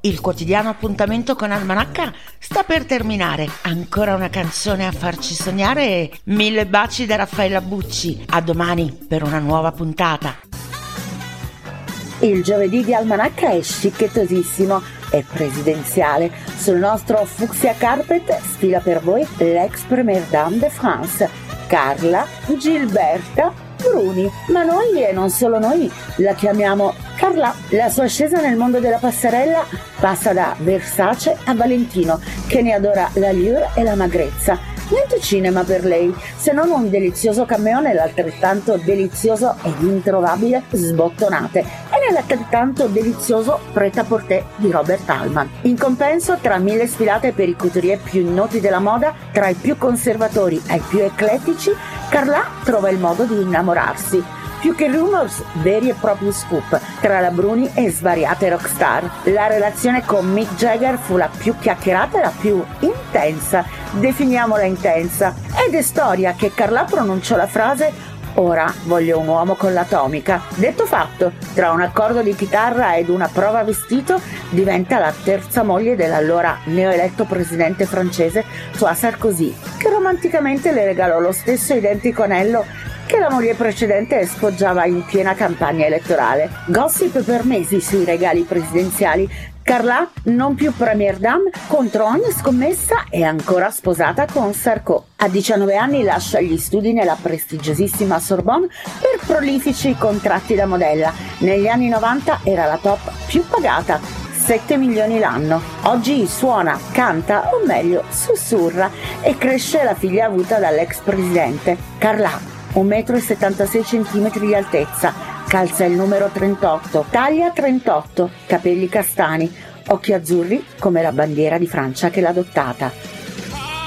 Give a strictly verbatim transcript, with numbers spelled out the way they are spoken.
Il quotidiano appuntamento con Almanacca sta per terminare. Ancora una canzone a farci sognare e mille baci da Raffaella Bucci. A domani per una nuova puntata. Il giovedì di Almanacca è scicchettosissimo e presidenziale. Sul nostro fucsia carpet sfila per voi l'ex première dame de France, Carla Gilberta Bruni, ma noi e non solo noi la chiamiamo Carla. La sua ascesa nel mondo della passerella passa da Versace a Valentino, che ne adora l'allure e la magrezza. Niente cinema per lei, se non un delizioso cameo nell'altrettanto delizioso ed introvabile Sbottonate e nell'altrettanto delizioso Prêt-à-porter di Robert Altman. In compenso, tra mille sfilate per i couturier più noti della moda, tra i più conservatori ai più eclettici, Carla trova il modo di innamorarsi. Più che rumors, veri e propri scoop tra la Bruni e svariate rockstar. La relazione con Mick Jagger fu la più chiacchierata e la più intensa, definiamola intensa, ed è storia che Carla pronunciò la frase «Ora voglio un uomo con l'atomica». Detto fatto, tra un accordo di chitarra ed una prova vestito diventa la terza moglie dell'allora neoeletto presidente francese François Sarkozy, che romanticamente le regalò lo stesso identico anello che la moglie precedente sfoggiava in piena campagna elettorale. Gossip per mesi sui regali presidenziali. Carla, non più première dame, contro ogni scommessa è ancora sposata con Sarko. A diciannove anni lascia gli studi nella prestigiosissima Sorbonne per prolifici contratti da modella. Negli anni novanta era la top più pagata, sette milioni l'anno. Oggi suona, canta, o meglio sussurra, e cresce la figlia avuta dall'ex presidente. Carla, un metro e settantasei centimetri di altezza, calza il numero trentotto, taglia trentotto, capelli castani, occhi azzurri come la bandiera di Francia che l'ha adottata.